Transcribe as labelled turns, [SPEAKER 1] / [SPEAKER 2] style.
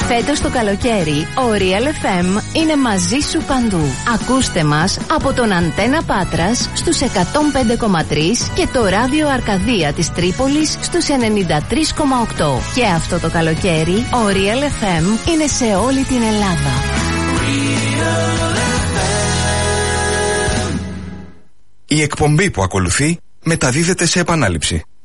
[SPEAKER 1] Φέτος το καλοκαίρι, ο Real FM είναι μαζί σου παντού. Ακούστε μας από τον Αντένα Πάτρας στους 105,3 και το ράδιο Αρκαδία της Τρίπολης στους 93,8. Και αυτό το καλοκαίρι, ο Real FM είναι σε όλη την Ελλάδα.
[SPEAKER 2] Η εκπομπή που ακολουθεί μεταδίδεται σε επανάληψη.